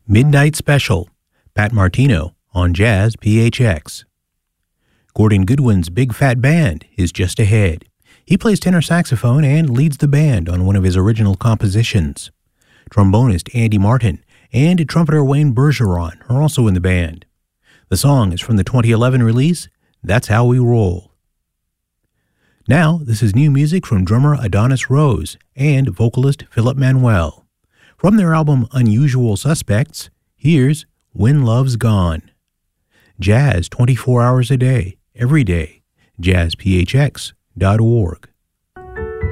Midnight Special, Pat Martino on Jazz PHX. Gordon Goodwin's Big Fat Band is just ahead. He plays tenor saxophone and leads the band on one of his original compositions. Trombonist Andy Martin and trumpeter Wayne Bergeron are also in the band. The song is from the 2011 release, That's How We Roll. Now, this is new music from drummer Adonis Rose and vocalist Philip Manuel. From their album Unusual Suspects, here's When Love's Gone. Jazz 24 hours a day, every day. JazzPHX.org.